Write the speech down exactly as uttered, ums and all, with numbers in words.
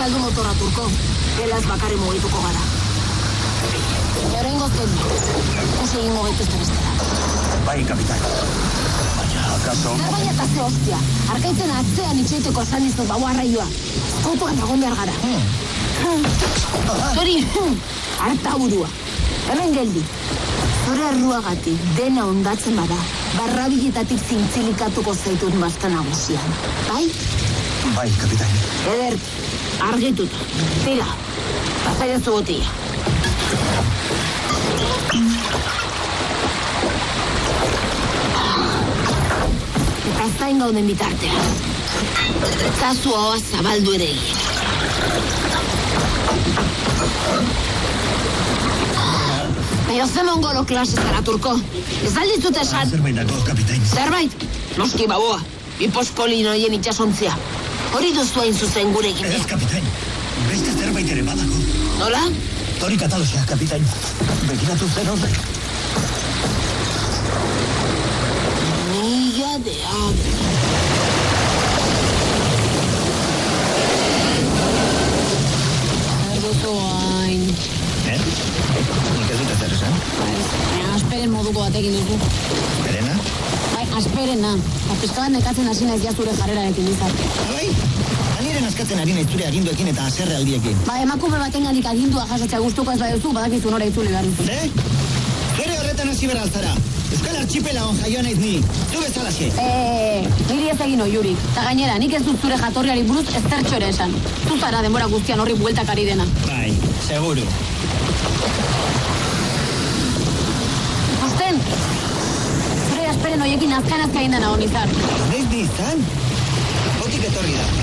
saldu motorra, Turko. Gelaz bakarri mugituko gara. Horrein gozten, oso egingo gaituzte bestera. Bai, kapitan. Baina, akaso... Zer baina eta ze hostia. Arkaitzen atzean itxeiteko esan dizut bau arraioa. Eskutuan dagoen behar gara. Tori, harta burua. Hemen geldi. Zore erruagatik dena ondatzen bada, barrabiletatik zintzilikatuko zaitut bazka nagusian. Bai? Bai, kapitan. Eder, argituta. Tira, bazaiazu botilla. Eta zain gauden bitartean. Zazu hoa zabaldu ere egin. Baina ze mongolo klase zara, Turko. Ez aldizut esan... Zerbait dago, kapitain. Zerbait? Noski baboa. Bipospolino hien itxasontzia. Hori duzu hain zuzen gure egitea. Ez, kapitain. Beste zerbait ere badago. Nola? Tori katalosia, kapitain. Begiratu zer horrek. Mila de abre. Erdutu hain. Eh? Nik ez dut ezer esan? Baina asperen moduko batekin duzu. Berena? Bai, asperena. Eta pizka bat nekatzen hasi naiz jazure jarrerarekin izan. Bai? Aniren askatzen ari naiz zure aginduekin eta haserre aldiekin. Ba, emakume batenganik agindua jasotzea gustuko ez baduzu, badakizu nora itzuli behar duzu. Eh? Zure horretan hasi behar alzara. Euskal Artxipela on jaioa naiz ni. Zu bezalaxe. Eh, niri ez egin oiurik. Eta gainera, nik ez dut zure jatorriari buruz ez zertxore esan. Zu zara denbora guztian horri bueltak ari dena. Bai, seguru. Ikusten? Zure asperen hoiekin azkan azka indan agon izan. Ez naiz ni izan? Botik etorri da.